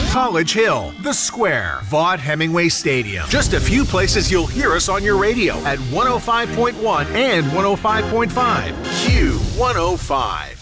College Hill, The Square, Vaught Hemingway Stadium. Just a few places you'll hear us on your radio at 105.1 and 105.5. Q105.